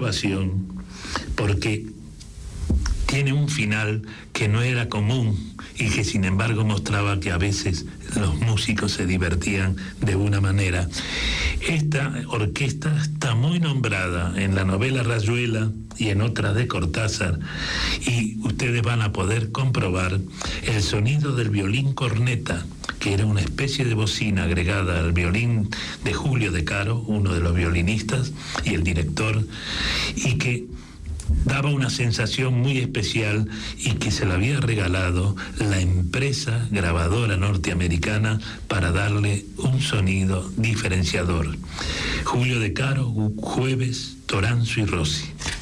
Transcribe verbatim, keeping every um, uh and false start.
grabación porque tiene un final que no era común y que sin embargo mostraba que a veces los músicos se divertían de una manera. Esta orquesta está muy nombrada en la novela Rayuela y en otras de Cortázar, y ustedes van a poder comprobar el sonido del violín corneta, que era una especie de bocina agregada al violín de Julio de Caro, uno de los violinistas y el director, y que daba una sensación muy especial y que se la había regalado la empresa grabadora norteamericana para darle un sonido diferenciador. Julio de Caro, Jueves, Toranzo y Rossi.